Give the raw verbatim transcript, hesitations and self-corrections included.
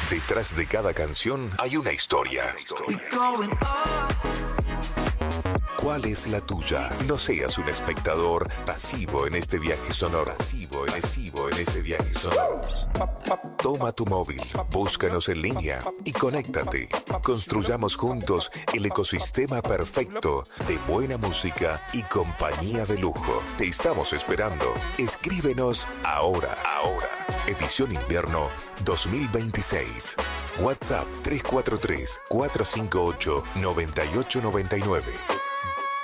Detrás de cada canción hay una historia. ¿Cuál es la tuya? No seas un espectador pasivo en este viaje sonoro. Pasivo, pasivo en este viaje sonoro. Toma tu móvil, búscanos en línea y conéctate. Construyamos juntos el ecosistema perfecto de buena música y compañía de lujo. Te estamos esperando. Escríbenos ahora, ahora. Edición Invierno dos mil veintiséis. WhatsApp tres cuatro tres, cuatro cinco ocho, nueve ocho nueve nueve.